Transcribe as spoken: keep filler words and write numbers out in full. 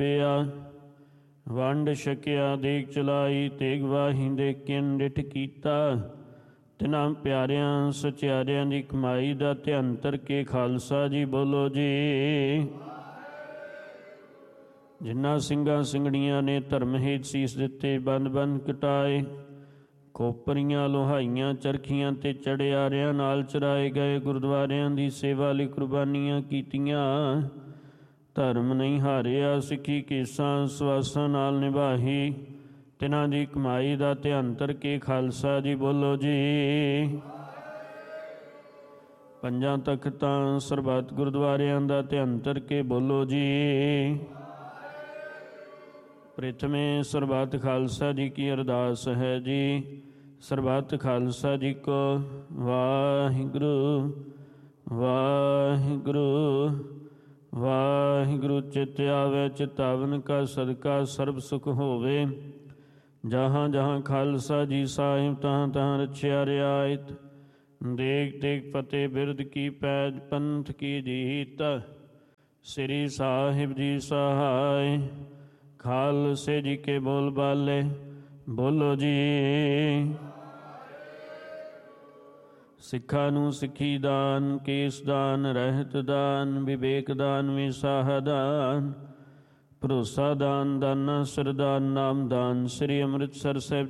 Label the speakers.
Speaker 1: ਪਿਆ। ਵੰਡ ਛਕਿਆ ਦੇਗ ਚਲਾਈ, ਤੇਗ ਵਾਹੀ ਦੇ ਕਿਨ ਡਿਠ ਕੀਤਾ। ਤਿਨਾਂ ਪਿਆਰਿਆਂ ਸਚਿਆਰਿਆਂ ਦੀ ਕਮਾਈ ਦਾ ਧਿਆਨ ਧਰ ਕੇ ਖਾਲਸਾ ਜੀ ਬੋਲੋ ਜੀ। ਜਿਨ੍ਹਾਂ ਸਿੰਘਾਂ ਸਿੰਘਣੀਆਂ ਨੇ ਧਰਮ ਹੇਤ ਸੀਸ ਦਿੱਤੇ, ਬੰਦ ਬੰਦ ਕਟਾਏ, ਖੋਪਰੀਆਂ ਲੋਹਾਈਆਂ ਚਰਖੀਆਂ ਤੇ ਚੜਿਆਰਿਆਂ ਨਾਲ ਚਰਾਏ ਗਏ, ਗੁਰਦੁਆਰਿਆਂ ਦੀ ਸੇਵਾ ਲਈ ਕੁਰਬਾਨੀਆਂ ਕੀਤੀਆਂ, ਧਰਮ ਨਹੀਂ ਹਾਰਿਆ, ਸਿੱਖੀ ਕੇਸਾਂ ਸਵਾਸਾਂ ਨਾਲ ਨਿਭਾਹੀ, ਤਿਨਾਂ ਦੀ ਕਮਾਈ ਦਾ ਧਿਆਨ ਧਰ ਕੇ ਖਾਲਸਾ ਜੀ ਬੋਲੋ ਜੀ। ਪੰਜਾਂ ਤਖਤਾਂ ਸਰਬੱਤ ਗੁਰਦੁਆਰਿਆਂ ਦਾ ਧਿਆਨ ਧਰ ਕੇ ਬੋਲੋ ਜੀ। ਪ੍ਰਥਮੇ ਸਰਬੱਤ ਖਾਲਸਾ ਜੀ ਕੀ ਅਰਦਾਸ ਹੈ ਜੀ। ਸਰਬੱਤ ਖਾਲਸਾ ਜੀ ਕੋ ਵਾਹਿਗੁਰੂ ਵਾਹਿਗੁਰੂ ਵਾਹਿਗੁਰੂ। ਚਿਤ ਆਵੇ ਚਿਤਾਵਨ ਕਾ ਸਦਕਾ ਸਰਬ ਸੁਖ ਹੋਵੇ। ਜਹਾਂ ਜਹਾਂ ਖਾਲਸਾ ਜੀ ਸਾਹਿਬ, ਤਹਾਂ ਤਹਾਂ ਰਚਿਆ ਰਿਆਇਤ। ਦੇਗ ਤੇਗ ਫਤਿਹ ਬਿਰਦ ਕੀ ਪੈਜ, ਪੰਥ ਕੀ ਜੀਤ। ਸ੍ਰੀ ਸਾਹਿਬ ਜੀ ਸਹਾਇ, ਖਾਲਸੇ ਜੀ ਕੇ ਬੋਲ ਬਾਲੇ ਬੋਲੋ ਜੀ। ਸਿੱਖਾਂ ਨੂੰ ਸਿੱਖੀ ਦਾਨ, ਕੇਸ ਦਾਨ, ਰਹਿਤ ਦਾਨ, ਵਿਵੇਕ ਦਾਨ, ਵਿਸਾਹ ਦਾਨ, ਭਰੋਸਾ ਦਾਨ, ਦਾਨਾ ਸਰਦਾਨ, ਨਾਮ ਦਾਨ। ਸ੍ਰੀ ਅੰਮ੍ਰਿਤਸਰ ਸਾਹਿਬ